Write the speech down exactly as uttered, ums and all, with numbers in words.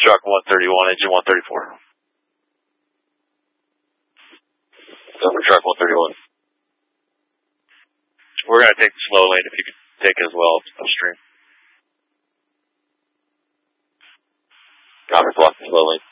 Truck one thirty-one, engine one thirty-four. Over truck one thirty-one. We're going to take the slow lane if you could take it as well upstream. Copy, block the slow lane.